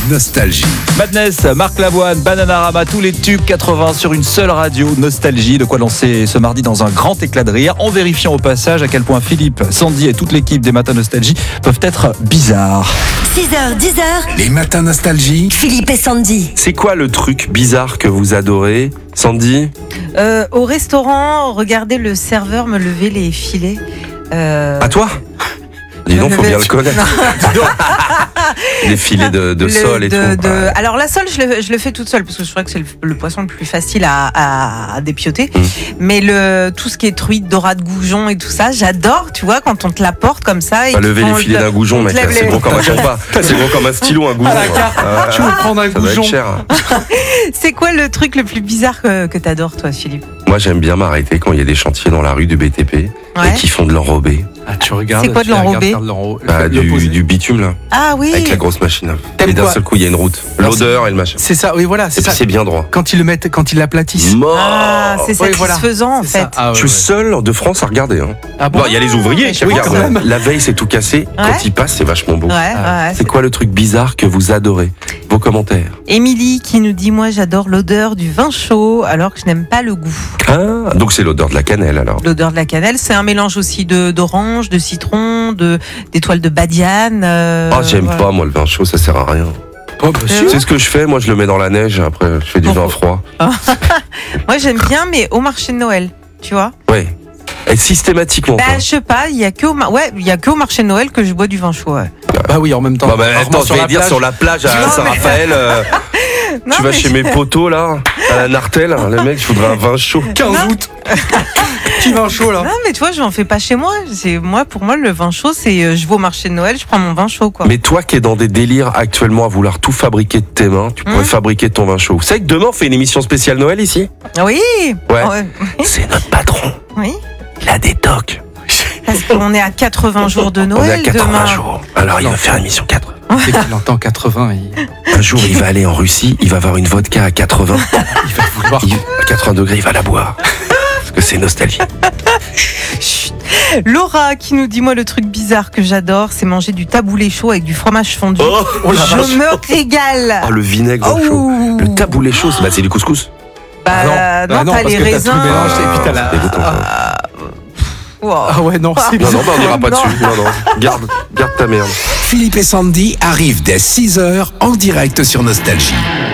Nostalgie. Madness, Marc Lavoine, Bananarama, tous les tubes 80 sur une seule radio. Nostalgie, de quoi lancer ce mardi dans un grand éclat de rire, en vérifiant au passage à quel point Philippe, Sandy et toute l'équipe des Matins Nostalgie peuvent être bizarres. 6h, 10h, Les matins Nostalgie. Philippe et Sandy. C'est quoi le truc bizarre que vous adorez, Sandy? Au restaurant, regarder le serveur me lever les filets. À toi? Dis donc, faut bien le connaître. Les filets de sole et tout. Alors la sole, je le fais toute seule parce que je crois que c'est le poisson le plus facile à dépioter. Mais tout ce qui est truite, dorade, goujon et tout ça, j'adore. Tu vois, quand on te l'apporte comme ça. Pas lever les filets d'un goujon, mec. C'est gros comme un compas. C'est gros comme un stylo, un goujon. Tu veux prendre un Ça va goujon? être cher. C'est quoi le truc le plus bizarre que t'adores, toi, Philippe? Moi, j'aime bien m'arrêter quand il y a des chantiers dans la rue du BTP et qui font de l'enrobé. Ah, tu regardes. C'est quoi de l'enrobé? Du bitume, là. Ah oui. Avec la grosse machine. T'aimes Et d'un quoi? seul coup, il y a une route. L'odeur et le machin. C'est ça, oui, voilà, Et c'est puis ça. c'est bien droit. Quand ils l'aplatissent. Mort. Ah, c'est Oui, voilà. satisfaisant en C'est ça. fait. Ah, ouais, Je suis seul de France à regarder. Hein. Ah bon? Bon, il y a les ouvriers mais qui je vois regardent. quand même. La veille, c'est tout cassé. Ouais. Quand ils passent, c'est vachement beau. Ouais. C'est quoi le truc bizarre que vous adorez? Vos commentaires. Émilie qui nous dit: moi j'adore l'odeur du vin chaud alors que je n'aime pas le goût. Ah, donc c'est l'odeur de la cannelle alors. L'odeur de la cannelle, c'est un mélange aussi d'orange, de citron, d'étoiles de badiane. J'aime voilà. pas, moi, le vin chaud, ça sert à rien. Oh, bah, si. C'est ce que je fais, moi, je le mets dans la neige, après, je fais du vin froid. Moi j'aime bien, mais au marché de Noël, tu vois. Ouais. Et systématiquement. Bah quoi. je sais pas, il y a que au marché de Noël que je bois du vin chaud. Ouais. Bah oui, en même temps. Bah, Rarement attends, je vais dire plage. sur la plage à Non, Saint-Raphaël, Non, tu vas mais chez mes potos là, à la Nartelle, les mecs, je voudrais un vin chaud. 15 août. Petit vin chaud, là. Non mais tu vois, je n'en fais pas chez moi. Pour moi le vin chaud, c'est je vais au marché de Noël, je prends mon vin chaud quoi. Mais toi qui es dans des délires actuellement à vouloir tout fabriquer de tes mains, tu pourrais fabriquer ton vin chaud. Vous savez que demain on fait une émission spéciale Noël ici? Oui. Ouais. C'est notre patron, Oui. il a des tocs. Parce qu'on est à 80 jours de Noël On est à 80 demain. jours. Alors il va faire une émission 80. Dès qu'il entend 80, Un jour il va aller en Russie, il va avoir une vodka à 80. il va vouloir. À 80 degrés, il va la boire. Parce que c'est nostalgie. Chut. Laura qui nous dit: moi le truc bizarre que j'adore, c'est manger du taboulé chaud avec du fromage fondu. Oh la vache. Je me régale. Oh, le vinaigre Oh. chaud. Le taboulé chaud, c'est du couscous. Bah non, t'as parce les que raisins. t'as tout mélangé et puis t'as la. C'est dégoûtant, ça. Wow. Ah ouais, non, c'est Non, bizarre. on n'ira pas dessus. Non. Garde ta merde. Philippe et Sandy arrivent dès 6h en direct sur Nostalgie.